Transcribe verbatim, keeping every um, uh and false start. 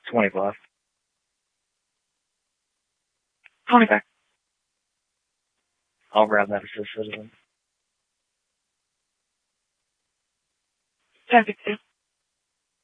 twenty-five. twenty-five. I'll grab that as a citizen. ten fifty-two.